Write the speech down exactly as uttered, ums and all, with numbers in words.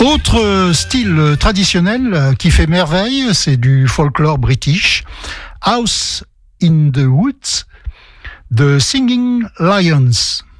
Autre style traditionnel qui fait merveille, c'est du folklore british. House in the Woods de Singing Lions.